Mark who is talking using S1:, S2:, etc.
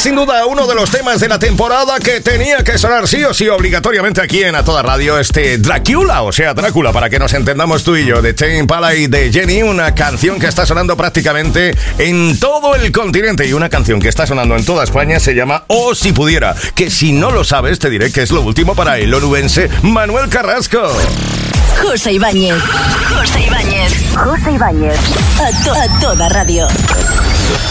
S1: sin duda uno de los temas de la temporada que tenía que sonar sí o sí obligatoriamente aquí en A Toda Radio, Dracula, o sea, Drácula, para que nos entendamos tú y yo, de Tame Impala y de Jenny, una canción que está sonando prácticamente en todo el continente y una canción que está sonando en toda España se llama Oh Si Pudiera, que si no lo sabes te diré que es lo último para el onubense Manuel Carrasco.
S2: José Ibáñez. José Ibáñez. José Ibáñez. A Toda Radio.